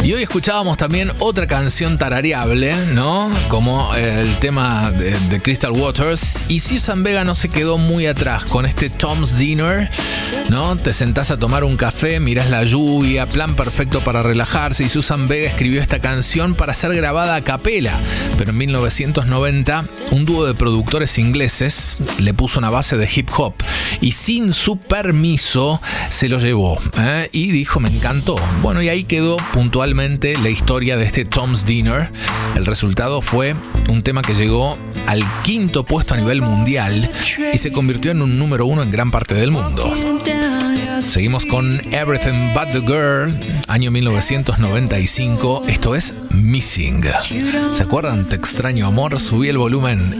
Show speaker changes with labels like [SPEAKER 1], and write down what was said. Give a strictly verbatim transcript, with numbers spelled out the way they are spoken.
[SPEAKER 1] Y hoy escuchábamos también otra canción tarareable, ¿no? Como el tema de, de Crystal Waters. Y Suzanne Vega no se quedó muy atrás con este Tom's Dinner, ¿no? Te sentás a tomar un café, mirás la lluvia, plan perfecto para relajarse. Y Suzanne Vega escribió esta canción para ser grabada a capela. Pero en mil novecientos noventa, un dúo de productores ingleses le puso una base de hip hop. Y sin su permiso se lo llevó, ¿eh? Y dijo, me encantó. Bueno, y ahí quedó puntualmente la historia de este Tom's Dinner. El resultado fue un tema que llegó al quinto puesto a nivel mundial y se convirtió en un número uno en gran parte del mundo. Seguimos con Everything But The Girl, año mil novecientos noventa y cinco. Esto es Missing. ¿Se acuerdan? Te extraño amor. Subí el volumen